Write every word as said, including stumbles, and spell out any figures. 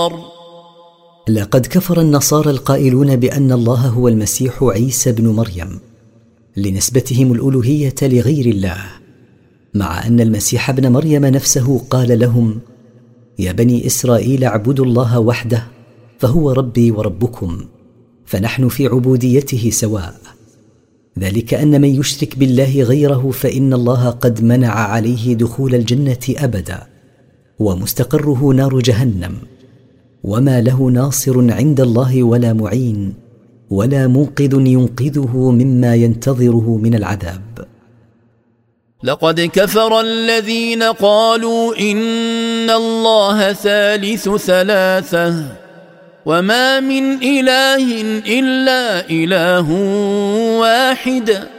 لقد كفر النصارى القائلون بأن الله هو المسيح عيسى بن مريم لنسبتهم الألوهية لغير الله، مع أن المسيح ابن مريم نفسه قال لهم: يا بني إسرائيل اعبدوا الله وحده فهو ربي وربكم، فنحن في عبوديته سواء. ذلك أن من يشرك بالله غيره فإن الله قد منع عليه دخول الجنة أبدا، ومستقره نار جهنم، وما له ناصر عند الله ولا معين ولا منقذ ينقذه مما ينتظره من العذاب. لقد كفر الذين قالوا إن الله ثالث ثلاثة وما من إله إلا إله واحد